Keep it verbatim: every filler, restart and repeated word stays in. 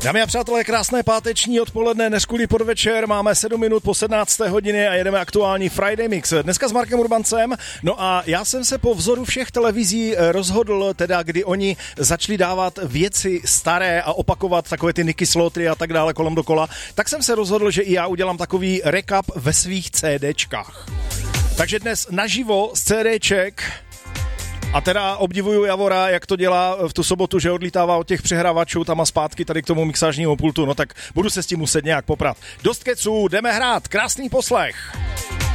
Dámy a přátelé, krásné páteční odpoledne, neskulý podvečer, máme sedm minut po sedmnácté hodině a jedeme aktuální Friday Mix. Dneska s Markem Urbancem, no a já jsem se po vzoru všech televizí rozhodl, teda kdy oni začali dávat věci staré a opakovat takové ty Nicky Slaughtery a tak dále kolem dokola, tak jsem se rozhodl, že i já udělám takový recap ve svých CDčkách. Takže dnes naživo z CDček. A teda obdivuju Javora, jak to dělá v tu sobotu, že odlítává od těch přehrávačů tam a zpátky tady k tomu mixážnímu pultu, no tak budu se s tím muset nějak poprat. Dost keců, jdeme hrát, krásný poslech.